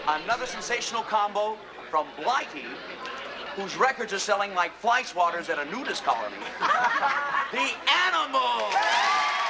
Another sensational combo from Blighty, whose records are selling like fly swatters at a nudist colony. The